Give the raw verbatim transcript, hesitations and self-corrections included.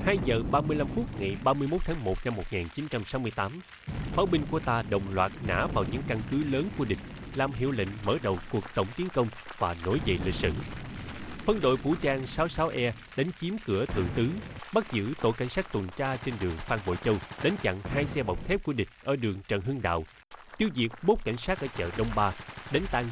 hai giờ ba mươi lăm phút ngày ba mươi mốt tháng một năm một nghìn chín trăm sáu mươi tám, pháo binh của ta đồng loạt nã vào những căn cứ lớn của địch, làm hiệu lệnh mở đầu cuộc tổng tiến công và nổi dậy lịch sử. Phân đội vũ trang sáu mươi sáu E đánh chiếm cửa Thượng Tứ, bắt giữ tổ cảnh sát tuần tra trên đường Phan Bội Châu, đánh chặn hai xe bọc thép của địch ở đường Trần Hưng Đạo, tiêu diệt bốt cảnh sát ở chợ Đông Ba, đánh tan